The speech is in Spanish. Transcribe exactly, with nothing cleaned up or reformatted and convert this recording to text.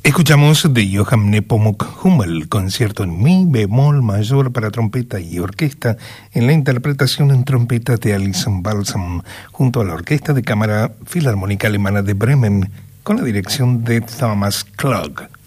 Escuchamos de Johann Nepomuk Hummel, concierto en mi bemol mayor para trompeta y orquesta, en la interpretación en trompeta de Alison Balsam, junto a la Orquesta de Cámara Filarmónica Alemana de Bremen, con la dirección de Thomas Klug.